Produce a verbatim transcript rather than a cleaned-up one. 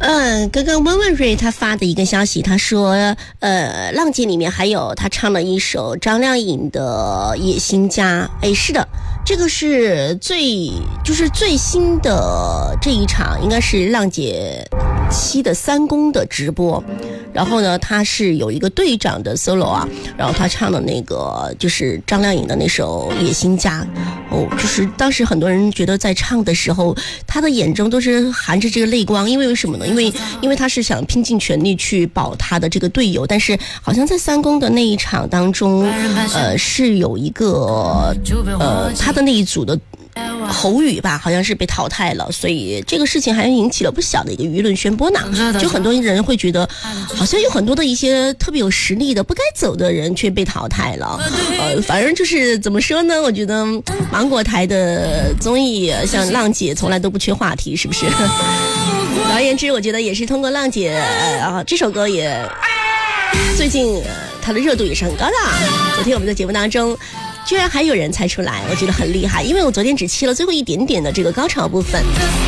嗯，刚刚温温瑞他发的一个消息，他说，呃，浪姐里面还有他唱了一首张靓颖的《野心家》。哎，是的，这个是最就是最新的这一场，应该是浪姐七的三公的直播。然后呢，他是有一个队长的 solo 啊，然后他唱的那个就是张靓颖的那首《野心家》。哦，就是当时很多人觉得在唱的时候，他的眼中都是含着这个泪光，因为为什么呢？因为因为他是想拼尽全力去保他的这个队友，但是好像在三公的那一场当中，呃，是有一个呃他的那一组的侯宇吧，好像是被淘汰了，所以这个事情还引起了不小的一个舆论旋波呢。就很多人会觉得，好像有很多的一些特别有实力的不该走的人却被淘汰了。呃，反正就是怎么说呢？我觉得芒果台的综艺像浪姐从来都不缺话题，是不是？总而言之，我觉得也是通过浪姐啊这首歌也最近、呃、它的热度也是很高的。昨天我们在节目当中。居然还有人猜出来，我觉得很厉害，因为我昨天只切了最后一点点的这个高潮部分。